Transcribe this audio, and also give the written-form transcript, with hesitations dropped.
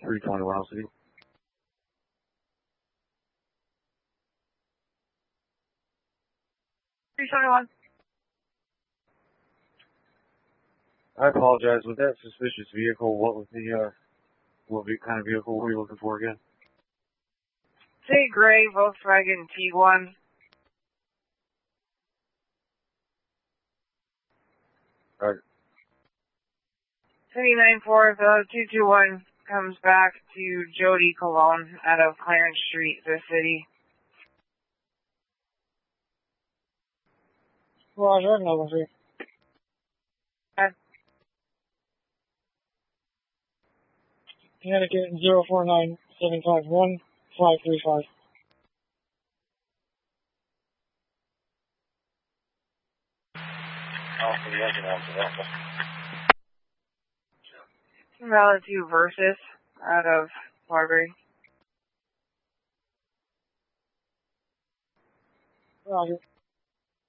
320 Wild City. I apologize. With that suspicious vehicle, what was the, what kind of vehicle were you looking for again? It's a gray Volkswagen Tiguan. Alright. 291 comes back to Jody Cologne out of Clarence Street, the city. Roger, number 3. Connecticut 049751535. Valid 2 Versus out of Marbury. Roger.